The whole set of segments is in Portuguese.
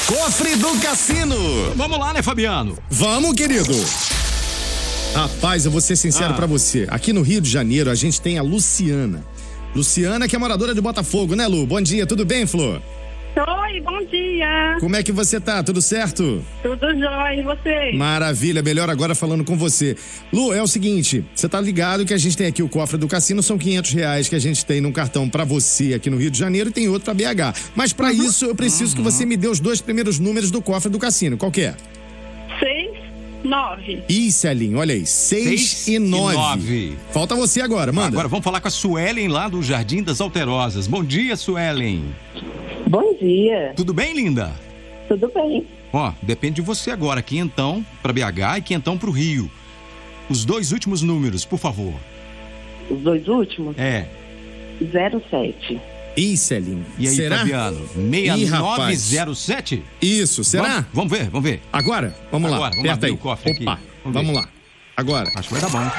Cofre do Cassino. Vamos lá, né, Fabiano? Vamos, querido. Rapaz, eu vou ser sincero pra você. Aqui no Rio de Janeiro, a gente tem a Luciana. Luciana, que é moradora de Botafogo, né, Lu? Bom dia, tudo bem, Flor? Oi, bom dia. Como é que você tá? Tudo certo? Tudo jóia, e você? Maravilha, melhor agora falando com você. Lu, é o seguinte, você tá ligado que a gente tem aqui o cofre do cassino, são R$500 que a gente tem num cartão pra você aqui no Rio de Janeiro e tem outro pra BH. Mas pra isso eu preciso que você me dê os 2 primeiros números do cofre do cassino. Qual que é? 6, 9. Ih, Celinho, olha aí, 6 e 9. Falta você agora, manda. Agora vamos falar com a Suelen lá do Jardim das Alterosas. Bom dia, Suelen. Bom dia. Tudo bem, linda? Tudo bem. Ó, depende de você agora. Quinhentão pra BH e quinhentão pro Rio. Os 2 últimos números, por favor. Os 2 últimos? É. 07. Ih, Celinho. E aí, será? Fabiano? 6907? Isso, será? Vamos ver. Agora? Vamos lá. Agora, vamos Aperta abrir aí. o cofre Opa, aqui. vamos lá. Agora. Acho que vai dar bom.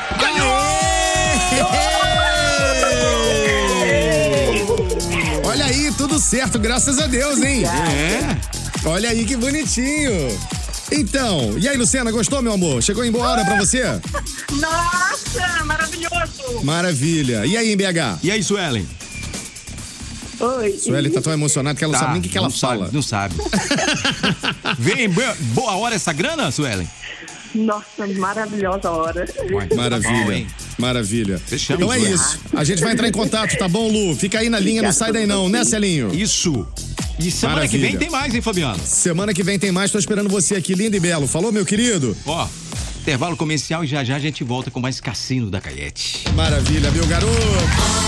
Olha aí, tudo certo, graças a Deus, hein? É. Olha aí que bonitinho. Então, e aí, Luciana, gostou, meu amor? Chegou em boa hora pra você? Nossa, maravilhoso. Maravilha. E aí, em BH? E aí, Suelen? Oi. Sueli tá tão emocionada que ela não sabe nem o que ela fala. Não sabe. Vem em boa hora essa grana, Suelen? Nossa, maravilhosa hora. Maravilha. Bom, hein? Maravilha. Fechamos, Então é Lu. isso. A gente vai entrar em contato, tá bom, Lu? Fica aí na linha, não sai daí não, né, Celinho? Isso. E semana que vem Maravilha. tem mais, hein, Fabiano? Semana que vem tem mais, tô esperando você aqui, lindo e belo. Falou, meu querido? Ó, intervalo comercial e já a gente volta com mais Cassino da Caiete. Maravilha, meu garoto.